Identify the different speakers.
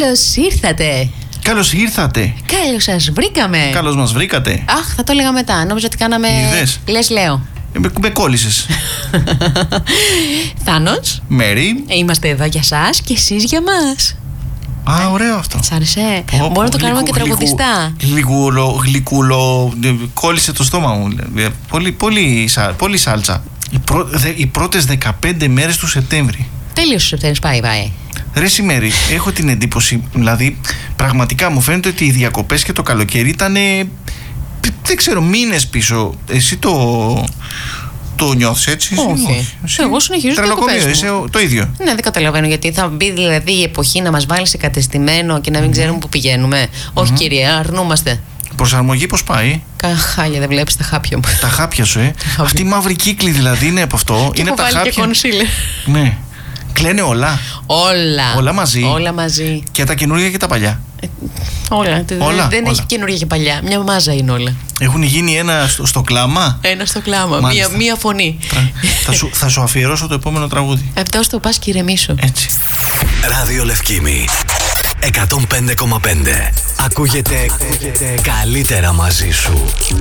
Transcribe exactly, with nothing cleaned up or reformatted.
Speaker 1: Καλώς ήρθατε.
Speaker 2: Καλώς ήρθατε.
Speaker 1: Καλώς σας βρήκαμε.
Speaker 2: Καλώς μας βρήκατε.
Speaker 1: Αχ, θα το έλεγα μετά. Νόμιζα ότι κάναμε.
Speaker 2: Είδες.
Speaker 1: Λες, λέω.
Speaker 2: Ε, με, με κόλλησες.
Speaker 1: Θάνος.
Speaker 2: Μέρη.
Speaker 1: Είμαστε εδώ για σας και εσείς για μας.
Speaker 2: Α, ωραίο αυτό.
Speaker 1: Σ' άρεσε. Μπορούμε να το κάνουμε και τραγουδιστά.
Speaker 2: Γλυκούλο, γλυκούλο. Κόλλησε το στόμα μου. Πολύ, πολύ, πολύ σάλτσα. Οι, πρω, δε, οι πρώτες δεκαπέντε μέρες του Σεπτέμβρη.
Speaker 1: Τέλειος ο Σεπτέμβρης, πάει, πάει.
Speaker 2: Ρε Μέρη, έχω την εντύπωση, δηλαδή πραγματικά μου φαίνεται ότι οι διακοπές και το καλοκαίρι ήταν, δεν ξέρω, μήνες πίσω. Εσύ το, το νιώθεις έτσι?
Speaker 1: Όχι. Εσύ, εγώ συνεχίζω τις διακοπές μου.
Speaker 2: Είσαι το ίδιο.
Speaker 1: Ναι, δεν καταλαβαίνω γιατί θα μπει δηλαδή η εποχή να μας βάλει σε κατεστημένο και να μην ξέρουμε που πηγαίνουμε. Mm-hmm. Όχι, κύριε, αρνούμαστε.
Speaker 2: Προσαρμογή πώς πάει?
Speaker 1: Καχάγια, δεν βλέπεις τα χάπια μου.
Speaker 2: Τα χάπια σου, ε. Αυτή η μαύρη κύκλη δηλαδή είναι από αυτό.
Speaker 1: Και
Speaker 2: είναι
Speaker 1: τα χάπια. Και κονσίλερ.
Speaker 2: Ναι. Κλαίνε όλα.
Speaker 1: Όλα.
Speaker 2: Όλα μαζί.
Speaker 1: Όλα μαζί.
Speaker 2: Και τα καινούργια και τα παλιά.
Speaker 1: Ε, όλα.
Speaker 2: όλα.
Speaker 1: Δεν
Speaker 2: όλα.
Speaker 1: έχει καινούργια και παλιά. Μια μάζα είναι όλα.
Speaker 2: Έχουν γίνει ένα στο, στο κλάμα.
Speaker 1: Ένα στο κλάμα. Μία, μία φωνή.
Speaker 2: θα, σου, θα σου αφιερώσω το επόμενο τραγούδι.
Speaker 1: Επτός το πας και ηρεμήσω.
Speaker 2: Έτσι.
Speaker 3: Ράδιο Λευκήμη εκατόν πέντε κόμμα πέντε. Ακούγεται, ακούγεται καλύτερα μαζί σου.